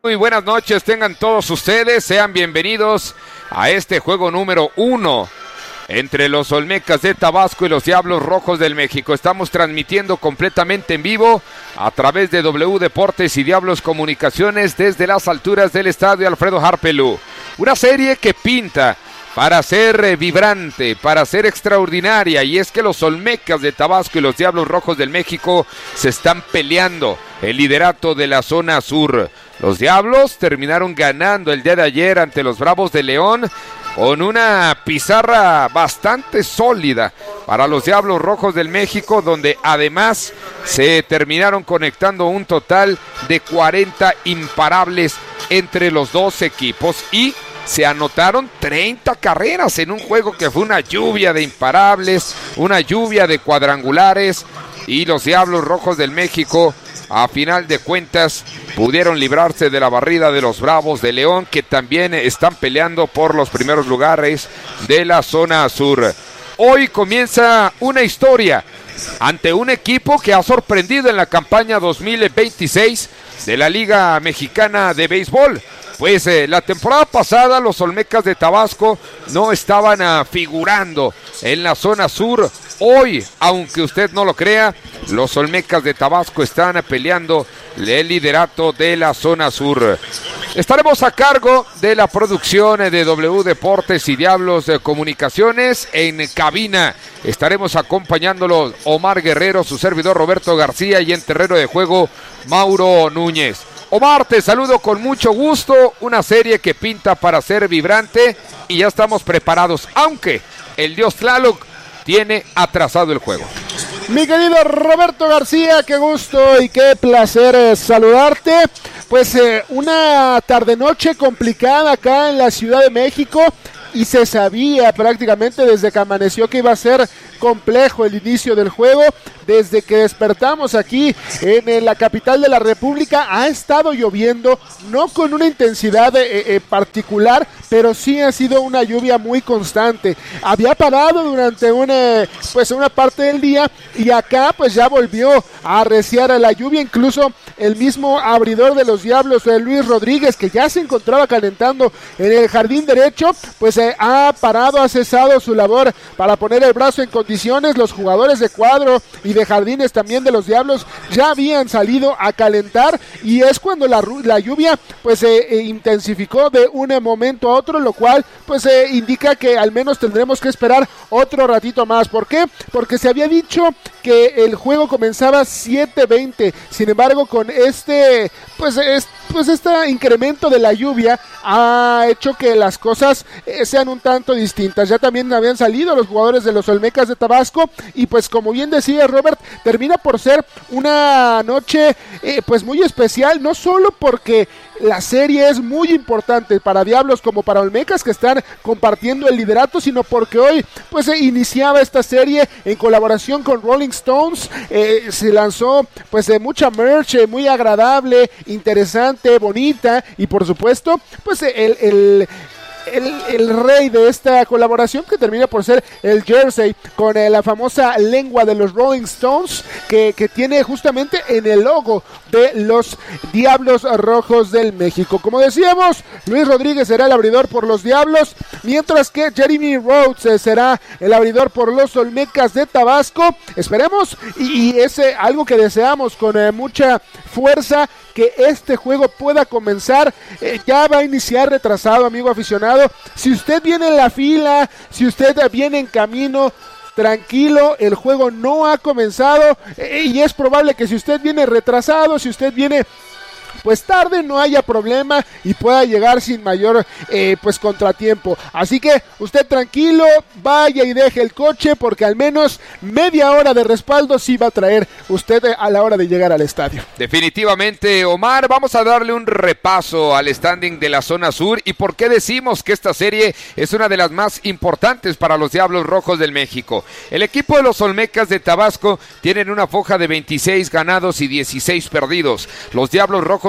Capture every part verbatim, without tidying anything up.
Muy buenas noches, tengan todos ustedes, sean bienvenidos a este juego número uno entre los Olmecas de Tabasco y los Diablos Rojos del México. Estamos transmitiendo completamente en vivo a través de W Deportes y Diablos Comunicaciones desde las alturas del estadio Alfredo Harpelú. Una serie que pinta para ser vibrante, para ser extraordinaria, y es que los Olmecas de Tabasco y los Diablos Rojos del México se están peleando el liderato de la zona sur. Los Diablos terminaron ganando el día de ayer ante los Bravos de León con una pizarra bastante sólida para los Diablos Rojos del México, donde además se terminaron conectando un total de cuarenta imparables entre los dos equipos y se anotaron treinta carreras en un juego que fue una lluvia de imparables, una lluvia de cuadrangulares, y los Diablos Rojos del México a final de cuentas pudieron librarse de la barrida de los Bravos de León, que también están peleando por los primeros lugares de la zona sur. Hoy comienza una historia ante un equipo que ha sorprendido en la campaña dos mil veintiséis de la Liga Mexicana de Béisbol. Pues eh, la temporada pasada los Olmecas de Tabasco no estaban uh, figurando en la zona sur. Hoy, aunque usted no lo crea, los Olmecas de Tabasco están peleando el liderato de la zona sur. Estaremos a cargo de la producción de W Deportes y Diablos de Comunicaciones. En cabina estaremos acompañándolos Omar Guerrero, su servidor Roberto García, y en terreno de juego Mauro Núñez. Omar, te saludo con mucho gusto, una serie que pinta para ser vibrante y ya estamos preparados, aunque el dios Tlaloc tiene atrasado el juego. Mi querido Roberto García, qué gusto y qué placer eh, saludarte. Pues eh, una tarde-noche complicada acá en la Ciudad de México, y se sabía prácticamente desde que amaneció que iba a ser complejo el inicio del juego. Desde que despertamos aquí en la capital de la República ha estado lloviendo, no con una intensidad eh, eh, particular, pero sí ha sido una lluvia muy constante. Había parado durante una, pues una parte del día, y acá pues ya volvió a arreciar a la lluvia. Incluso el mismo abridor de los Diablos, eh, Luis Rodríguez, que ya se encontraba calentando en el jardín derecho, pues eh, ha parado, ha cesado su labor para poner el brazo en condiciones. Los jugadores de cuadro y de jardines también de los Diablos ya habían salido a calentar, y es cuando la, la lluvia pues se eh, intensificó de un momento a otro, lo cual pues eh, indica que al menos tendremos que esperar otro ratito más. ¿Por qué? Porque se había dicho que el juego comenzaba siete veinte, sin embargo con este pues, es, pues este incremento de la lluvia ha hecho que las cosas eh, sean un tanto distintas. Ya también habían salido los jugadores de los Olmecas de Tabasco, y pues como bien decía Robert, termina por ser una noche eh, pues muy especial, no solo porque la serie es muy importante para Diablos como para Olmecas, que están compartiendo el liderato, sino porque hoy pues se iniciaba esta serie en colaboración con Rolling Stones. Eh, se lanzó pues de mucha merch, eh, muy agradable, interesante, bonita, y por supuesto pues el, el El, el rey de esta colaboración, que termina por ser el jersey con eh, la famosa lengua de los Rolling Stones, que, que tiene justamente en el logo de los Diablos Rojos del México. Como decíamos, Luis Rodríguez será el abridor por los Diablos, mientras que Jeremy Rhodes eh, será el abridor por los Olmecas de Tabasco. Esperemos, y, y es eh, algo que deseamos con eh, mucha fuerza, que este juego pueda comenzar. Eh, ya va a iniciar retrasado, amigo aficionado. Si usted viene en la fila, si usted viene en camino, tranquilo, el juego no ha comenzado, eh, y es probable que si usted viene retrasado, si usted viene pues tarde, no haya problema y pueda llegar sin mayor eh, pues contratiempo. Así que usted tranquilo, vaya y deje el coche, porque al menos media hora de respaldo sí va a traer usted a la hora de llegar al estadio. Definitivamente, Omar, vamos a darle un repaso al standing de la zona sur y por qué decimos que esta serie es una de las más importantes para los Diablos Rojos del México. El equipo de los Olmecas de Tabasco tienen una foja de veintiséis ganados y dieciséis perdidos. Los Diablos Rojos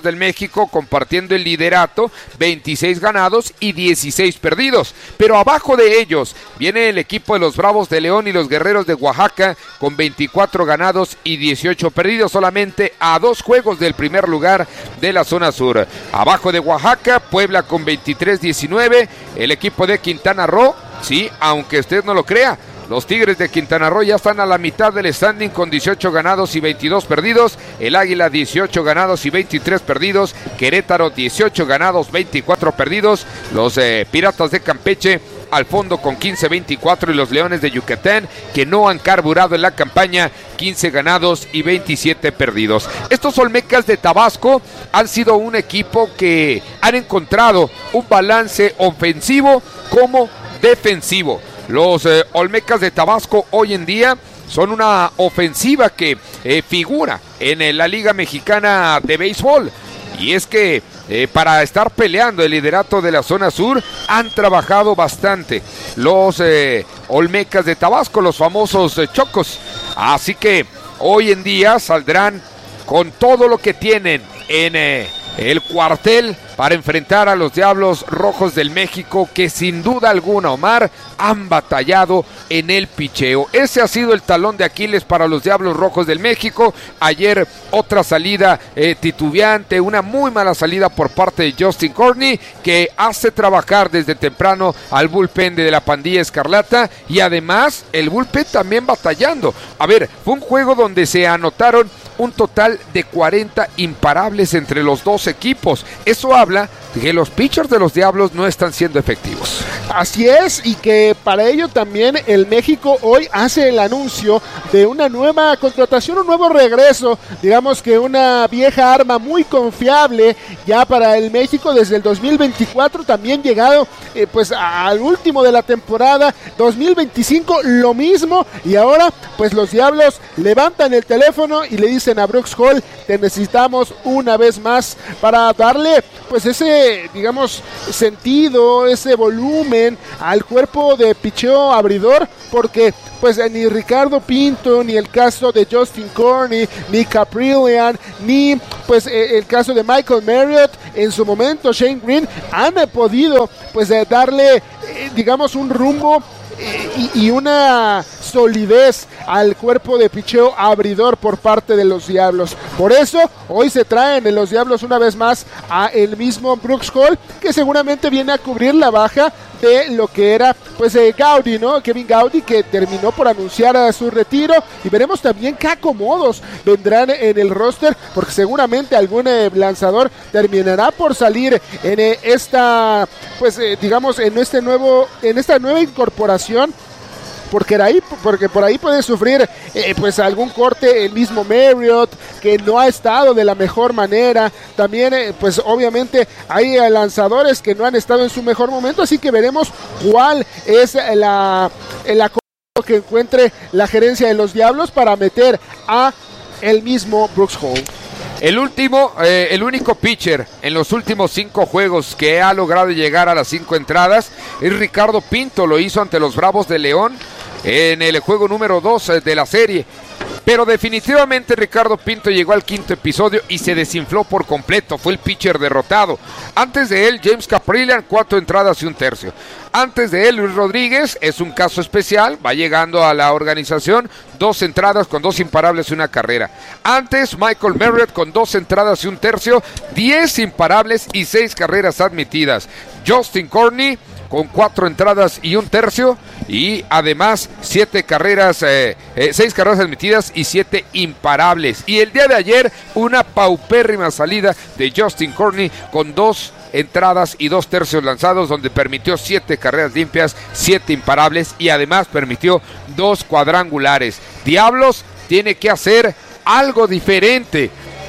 del México compartiendo el liderato, veintiséis ganados y dieciséis perdidos. Pero abajo de ellos viene el equipo de los Bravos de León y los Guerreros de Oaxaca con veinticuatro ganados y dieciocho perdidos, solamente a dos juegos del primer lugar de la zona sur. Abajo de Oaxaca, Puebla con veintitrés diecinueve, el equipo de Quintana Roo, sí, aunque usted no lo crea, los Tigres de Quintana Roo ya están a la mitad del standing con dieciocho ganados y veintidós perdidos. El Águila dieciocho ganados y veintitrés perdidos. Querétaro dieciocho ganados, veinticuatro perdidos. Los eh, Piratas de Campeche al fondo con quince veinticuatro y los Leones de Yucatán, que no han carburado en la campaña, quince ganados y veintisiete perdidos. Estos Olmecas de Tabasco han sido un equipo que han encontrado un balance ofensivo como defensivo. Los eh, Olmecas de Tabasco hoy en día son una ofensiva que eh, figura en eh, la Liga Mexicana de Béisbol. Y es que eh, para estar peleando el liderato de la zona sur han trabajado bastante los eh, Olmecas de Tabasco, los famosos eh, Chocos. Así que hoy en día saldrán con todo lo que tienen en eh, el cuartel para enfrentar a los Diablos Rojos del México, que sin duda alguna, Omar, han batallado en el picheo. Ese ha sido el talón de Aquiles para los Diablos Rojos del México. Ayer otra salida eh, titubeante, una muy mala salida por parte de Justin Corney, que hace trabajar desde temprano al bullpen de la pandilla escarlata, y además el bullpen también batallando. A ver, fue un juego donde se anotaron un total de cuarenta imparables entre los dos equipos. Eso habla de que los pitchers de los Diablos no están siendo efectivos. Así es, y que para ello también el México hoy hace el anuncio de una nueva contratación, un nuevo regreso, digamos que una vieja arma muy confiable ya para el México desde el dos mil veinticuatro, también llegado eh, pues al último de la temporada, dos mil veinticinco lo mismo, y ahora pues los Diablos levantan el teléfono y le dicen a Brooks Hall: te necesitamos una vez más para darle pues ese, digamos, sentido, ese volumen al cuerpo de picheo abridor, porque pues ni Ricardo Pinto, ni el caso de Justin Corney, ni Caprillian, ni pues el caso de Michael Marriott, en su momento Shane Green, han podido pues darle digamos un rumbo y, y una solidez al cuerpo de picheo abridor por parte de los Diablos. Por eso hoy se traen en los Diablos una vez más a el mismo Brooks Hall, que seguramente viene a cubrir la baja de lo que era pues eh, Gaudy, ¿no? Kevin Gaudy, que terminó por anunciar a su retiro, y veremos también qué acomodos vendrán en el roster, porque seguramente algún eh, lanzador terminará por salir en eh, esta pues eh, digamos en este nuevo en esta nueva incorporación, porque, ahí, porque por ahí puede sufrir eh, pues algún corte el mismo Marriott, que no ha estado de la mejor manera. También eh, pues obviamente hay eh, lanzadores que no han estado en su mejor momento, así que veremos cuál es la, la que encuentre la gerencia de los Diablos para meter a el mismo Brooks Hall. El último, eh, el único pitcher en los últimos cinco juegos que ha logrado llegar a las cinco entradas es Ricardo Pinto. Lo hizo ante los Bravos de León en el juego número dos de la serie. Pero definitivamente Ricardo Pinto llegó al quinto episodio y se desinfló por completo. Fue el pitcher derrotado. Antes de él, James Caprillian, cuatro entradas y un tercio. Antes de él, Luis Rodríguez, es un caso especial. Va llegando a la organización, dos entradas con dos imparables y una carrera. Antes, Michael Marriott con dos entradas y un tercio, diez imparables y seis carreras admitidas. Justin Corney con cuatro entradas y un tercio, y además siete carreras, eh, eh, seis carreras admitidas y siete imparables. Y el día de ayer, una paupérrima salida de Justin Corney con dos entradas y dos tercios lanzados, donde permitió siete carreras limpias, siete imparables y además permitió dos cuadrangulares. Diablos tiene que hacer algo diferente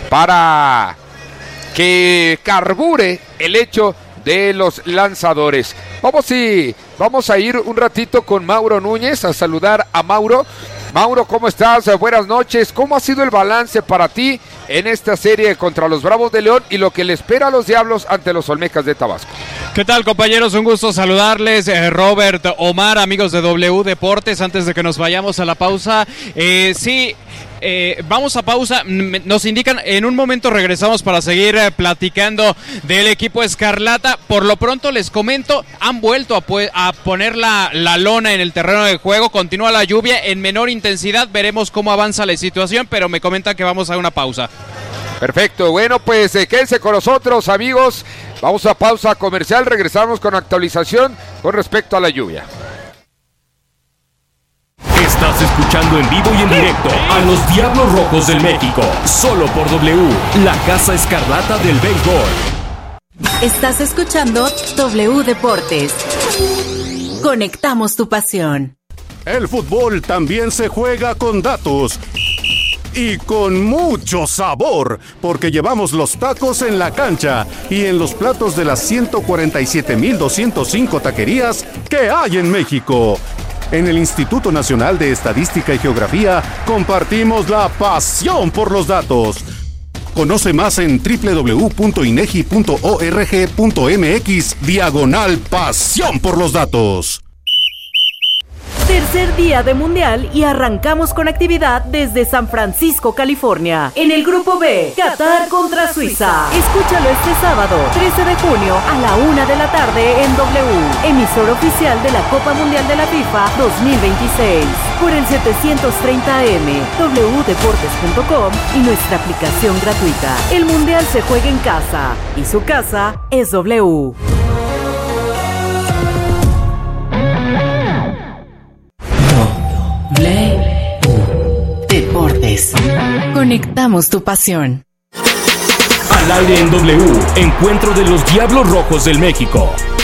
para que carbure el hecho de los lanzadores. Vamos, y, vamos a ir un ratito con Mauro Núñez a saludar a Mauro. Mauro, ¿cómo estás? Buenas noches. ¿Cómo ha sido el balance para ti en esta serie contra los Bravos de León y lo que le espera a los Diablos ante los Olmecas de Tabasco? ¿Qué tal, compañeros? Un gusto saludarles. Eh, Robert, Omar, amigos de W Deportes, antes de que nos vayamos a la pausa. Eh, sí... Eh, vamos a pausa, nos indican, en un momento regresamos para seguir eh, platicando del equipo Escarlata. Por lo pronto les comento, han vuelto a, pu- a poner la, la lona en el terreno de juego, continúa la lluvia en menor intensidad, veremos cómo avanza la situación, pero me comentan que vamos a una pausa. Perfecto, bueno pues eh, quédense con nosotros, amigos, vamos a pausa comercial, regresamos con actualización con respecto a la lluvia. Estás escuchando en vivo y en directo a los Diablos Rojos del México, solo por W, la Casa Escarlata del béisbol. Estás escuchando W Deportes. Conectamos tu pasión. El fútbol también se juega con datos y con mucho sabor, porque llevamos los tacos en la cancha y en los platos de las ciento cuarenta y siete mil doscientos cinco taquerías que hay en México. En el Instituto Nacional de Estadística y Geografía compartimos la pasión por los datos. Conoce más en doble u doble u doble u punto inegi punto org punto mx diagonal pasión por los datos. Tercer día de Mundial y arrancamos con actividad desde San Francisco, California. En el Grupo B, Qatar contra Suiza. Escúchalo este sábado, trece de junio, a la una de la tarde en W, emisor oficial de la Copa Mundial de la FIFA dos mil veintiséis. Por el setecientos treinta A M, doble u deportes punto com y nuestra aplicación gratuita. El Mundial se juega en casa y su casa es W. Deportes. Conectamos tu pasión. Al aire en W, encuentro de los Diablos Rojos del México.